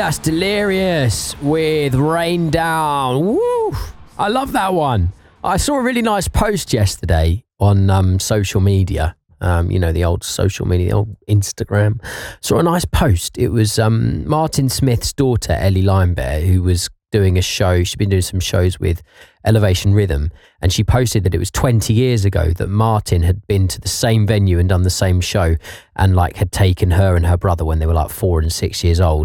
that's Delirious with Rain Down. Woo! I love that one. I saw a really nice post yesterday on social media. The old social media, the old Instagram. Saw a nice post. It was Martin Smith's daughter, Ellie Limebear, who was doing a show. She'd been doing some shows with Elevation Rhythm, and she posted that it was 20 years ago that Martin had been to the same venue and done the same show, and like had taken her and her brother when they were like 4 and 6 years old.